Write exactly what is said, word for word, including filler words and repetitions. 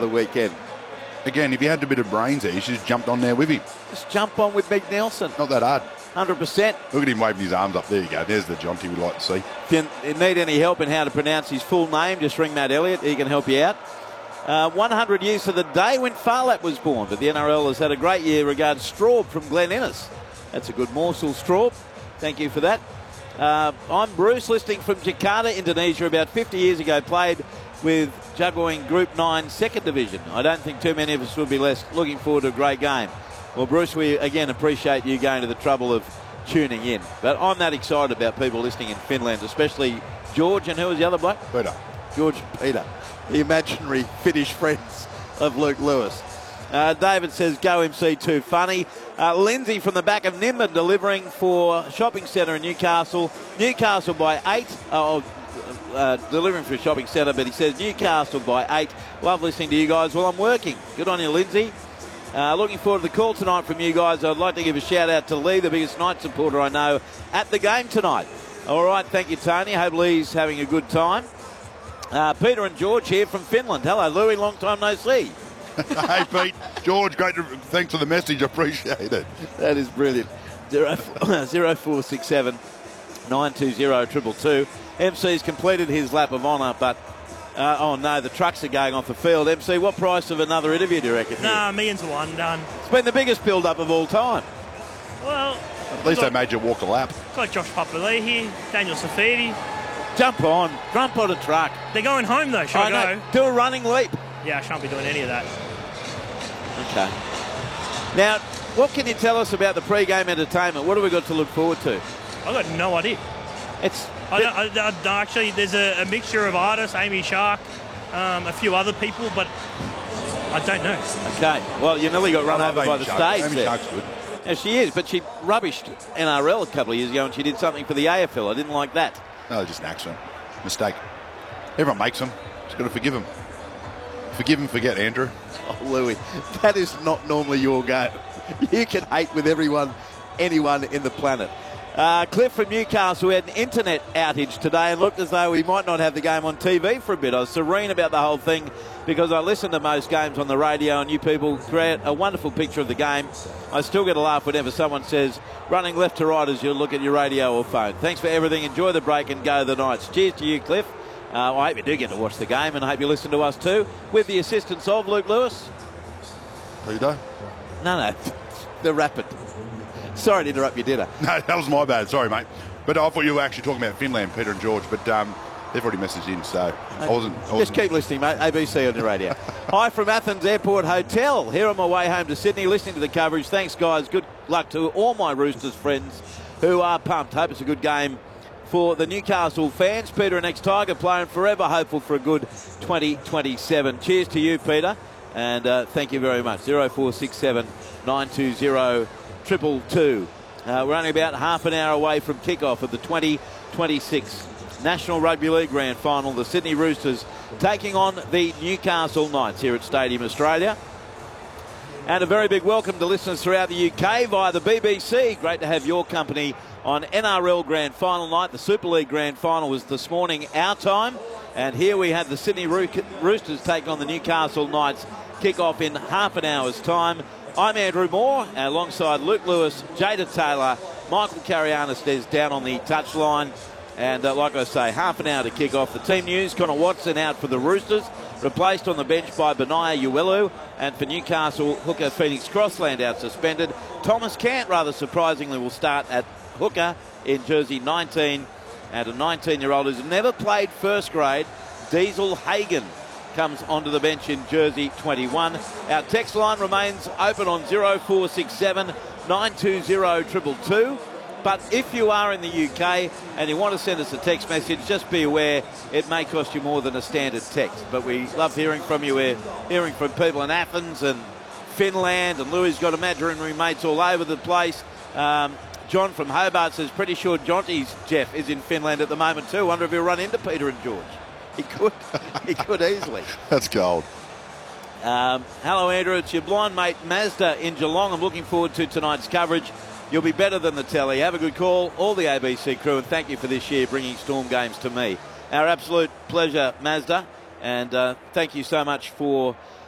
the weekend. Again, if you had a bit of brains there, you should just jumped on there with him. Just jump on with Meg Nelson. Not that hard. one hundred percent. Look at him waving his arms up. There you go. There's the Jonty we'd like to see. If you need any help in how to pronounce his full name, just ring Matt Elliott. He can help you out. Uh, one hundred years to the day when Farlap was born, but the N R L has had a great year regarding Straub from Glen Innes. That's a good morsel, Straub. Thank you for that. Uh, I'm Bruce, listening from Jakarta, Indonesia. About fifty years ago, played with Jagoing Group nine Second Division. I don't think too many of us would be less looking forward to a great game. Well, Bruce, we again appreciate you going to the trouble of tuning in. But I'm that excited about people listening in Finland, especially George, and who was the other bloke? Peter. George Peter, the imaginary Finnish friends of Luke Lewis. Uh, David says, go M C two funny. Uh, Lindsay from the back of Nimbin delivering for shopping centre in Newcastle. Newcastle by eight. Uh, uh, delivering for a shopping centre, but he says Newcastle by eight. Love listening to you guys while I'm working. Good on you, Lindsay. Uh, looking forward to the call tonight from you guys. I'd like to give a shout out to Lee, the biggest Knight supporter I know, at the game tonight. All right, thank you, Tony. Hope Lee's having a good time. Uh, Peter and George here from Finland. Hello, Louie. Long time no see. Hey, Pete. George, great. To, thanks for the message. I appreciate it. That is brilliant. Zero four six seven nine two zero triple two. M C's completed his lap of honour, but uh, oh no, the trucks are going off the field. M C, what price of another interview do you reckon? Nah, million to one done. It's been the biggest build-up of all time. Well, at least they made you walk the lap. Got Josh Papali here, Daniel Safidi. Jump on, jump on a truck. They're going home though. Should I, I go? Do a running leap. Yeah, I shan't be doing any of that. Okay. Now, what can you tell us about the pre-game entertainment? What have we got to look forward to? I've got no idea. It's I don't, I, I, actually, there's a, a mixture of artists, Amy Shark, um, a few other people, but I don't know. Okay. Well, you nearly got run over by the Shark. stage Amy there. Shark's good. Yeah, she is, but she rubbished N R L a couple of years ago and she did something for the A F L. I didn't like that. No, just an accident. Mistake. Everyone makes them. Just got to forgive them. Forgive and forget, Andrew. Oh, Louis, that is not normally your game. You can hate with everyone, anyone in the planet. Uh, Cliff from Newcastle had an internet outage today and looked as though we might not have the game on T V for a bit. I was serene about the whole thing because I listen to most games on the radio and you people create a wonderful picture of the game. I still get a laugh whenever someone says running left to right as you look at your radio or phone. Thanks for everything. Enjoy the break and go the Knights. Cheers to you, Cliff. Uh, I hope you do get to watch the game and I hope you listen to us too with the assistance of Luke Lewis. Peter? No, no, the rapid. Sorry to interrupt your dinner. No, that was my bad. Sorry, mate. But I thought you were actually talking about Finland, Peter and George, but um, they've already messaged in, so I wasn't... I wasn't. Just keep listening, mate. A B C on your radio. Hi from Athens Airport Hotel. Here on my way home to Sydney, listening to the coverage. Thanks, guys. Good luck to all my Roosters friends who are pumped. Hope it's a good game for the Newcastle fans. Peter, an ex-Tiger, playing forever, hopeful for a good twenty twenty-seven. Cheers to you, Peter, and uh, thank you very much. zero four six seven nine two zero triple two. Uh, we're only about half an hour away from kick-off of the twenty twenty-six National Rugby League Grand Final. The Sydney Roosters taking on the Newcastle Knights here at Stadium Australia. And a very big welcome to listeners throughout the U K via the B B C. Great to have your company on N R L Grand Final night. The Super League Grand Final was this morning our time. And here we have the Sydney Roo- Roosters taking on the Newcastle Knights. Kick-off in half an hour's time. I'm Andrew Moore, alongside Luke Lewis, Jada Taylor, Michael Carianis is down on the touchline. And uh, like I say, half an hour to kick off. The team news, Connor Watson out for the Roosters, replaced on the bench by Benaya Uelu. And for Newcastle, hooker Phoenix Crossland out suspended. Thomas Cant, rather surprisingly, will start at hooker in jersey nineteen. And a nineteen-year-old who's never played first grade, Diesel Hagen, comes onto the bench in jersey twenty-one. Our text line remains open on zero four six seven nine two zero two two two. But if you are in the U K and you want to send us a text message, just be aware it may cost you more than a standard text. But we love hearing from you. We're hearing from people in Athens and Finland, and Louis got imaginary mates all over the place. Um, John from Hobart says, pretty sure Jonty's Jeff is in Finland at the moment too. Wonder if he'll run into Peter and George. He could. He could easily. That's gold. Um, hello, Andrew. It's your blind mate Mazda in Geelong. I'm looking forward to tonight's coverage. You'll be better than the telly. Have a good call, all the A B C crew, and thank you for this year bringing Storm games to me. Our absolute pleasure, Mazda, and uh, thank you so much for